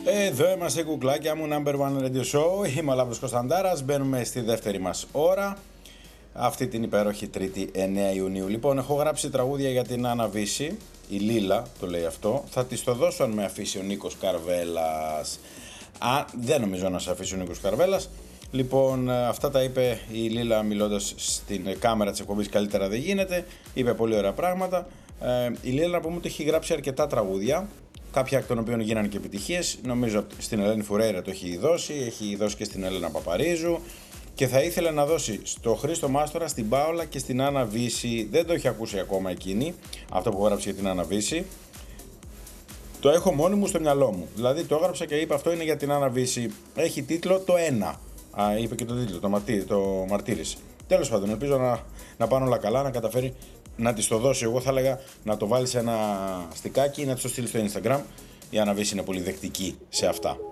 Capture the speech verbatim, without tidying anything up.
Εδώ είμαστε κουκλάκια μου, Number One Radio Show. Είμαι ο Λάμπρος Κωνσταντάρας. Μπαίνουμε στη δεύτερη μας ώρα, αυτή την υπέροχη Τρίτη εννέα Ιουνίου. Λοιπόν, έχω γράψει τραγούδια για την Άννα Βύση. Η Λίλα το λέει αυτό. Θα της το δώσω αν με αφήσει ο Νίκος Καρβέλας. Α, δεν νομίζω να σε αφήσει ο Νίκος Καρβέλας. Λοιπόν, αυτά τα είπε η Λίλα μιλώντας στην κάμερα της εκπομπής Καλύτερα δεν γίνεται. Είπε πολύ ωραία πράγματα. Ε, η Λίλα, να πούμε ότι έχει γράψει αρκετά τραγούδια. Κάποια εκ των οποίων γίνανε και επιτυχίες. Νομίζω στην Ελένη Φουρέιρα το έχει δώσει, έχει δώσει και στην Έλενα Παπαρίζου. Και θα ήθελε να δώσει στο Χρήστο Μάστορα, στην Πάολα και στην Άννα Βύση. Δεν το έχει ακούσει ακόμα εκείνη, αυτό που έγραψε για την Άννα Βύση. Το έχω μόνη μου στο μυαλό μου. Δηλαδή το έγραψα και είπα αυτό είναι για την Άννα Βύση. Έχει τίτλο το ένα. Α, είπε και το τίτλο, το, μαρτύρι, το μαρτύρησε. Τέλος πάντων, ελπίζω να, να πάνε όλα καλά, να καταφέρει να της το δώσει. Εγώ θα έλεγα να το βάλει σε ένα στικάκι ή να της το στείλει στο Instagram. Η Άννα Βύση είναι πολύ δεκτική σε αυτά.